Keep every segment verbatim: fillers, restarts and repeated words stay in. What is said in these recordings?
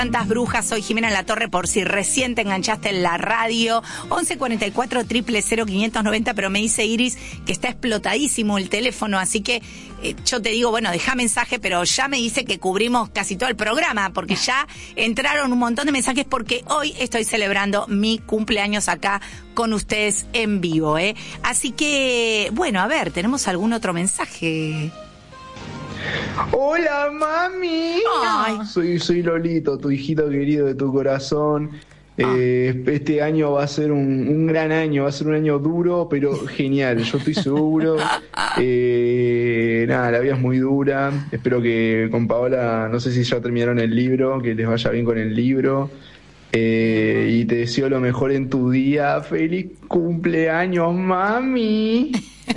Tantas brujas, soy Jimena en la Torre, por si recién te enganchaste en la radio. once cuarenta y cuatro, triple cero, quinientos noventa, pero me dice Iris que está explotadísimo el teléfono, así que eh, yo te digo, bueno, deja mensaje, pero ya me dice que cubrimos casi todo el programa, porque ya entraron un montón de mensajes, porque hoy estoy celebrando mi cumpleaños acá con ustedes en vivo, ¿eh? Así que, bueno, a ver, ¿tenemos algún otro mensaje? Hola, mami. Ay. Soy, soy Lolito, tu hijito querido de tu corazón. Eh, este año va a ser un, un gran año, va a ser un año duro, pero genial, yo estoy seguro. Eh, nada, la vida es muy dura. Espero que con Paola, no sé si ya terminaron el libro, que les vaya bien con el libro. Eh, y te deseo lo mejor en tu día. ¡Feliz cumpleaños, mami!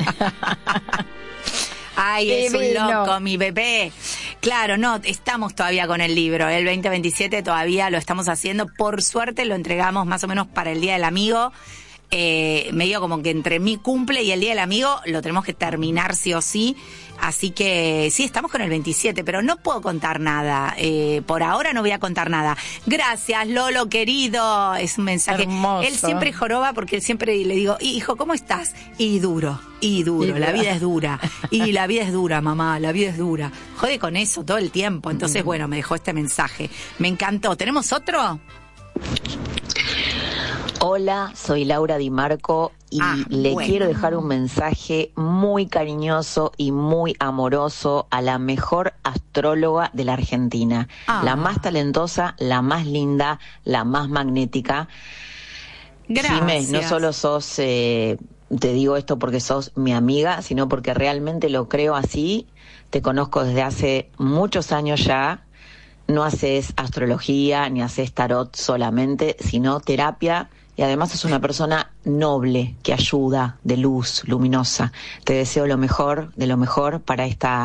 Ay, es un loco, mi bebé. Claro, no, estamos todavía con el libro. El veinte veintisiete todavía lo estamos haciendo. Por suerte lo entregamos más o menos para el Día del Amigo. Eh, medio como que entre mi cumple y el Día del Amigo lo tenemos que terminar sí o sí. Así que sí, estamos con el veintisiete, pero no puedo contar nada. Eh, por ahora no voy a contar nada. Gracias, Lolo, querido. Es un mensaje. Hermoso. Él siempre joroba porque siempre le digo, hijo, ¿cómo estás? Y duro, y duro. Y la duro. vida es dura. Y la vida es dura, mamá, la vida es dura. Jode con eso todo el tiempo. Entonces, bueno, me dejó este mensaje. Me encantó. ¿Tenemos otro? Hola, soy Laura Di Marco y Ah, le bueno. quiero dejar un mensaje muy cariñoso y muy amoroso a la mejor astróloga de la Argentina. Ah. La más talentosa, la más linda, la más magnética. Gracias. Jimé, no solo sos, eh, te digo esto porque sos mi amiga, sino porque realmente lo creo así. Te conozco desde hace muchos años ya. No haces astrología ni haces tarot solamente, sino terapia. Y además es una persona noble, que ayuda, de luz, luminosa. Te deseo lo mejor, de lo mejor para esta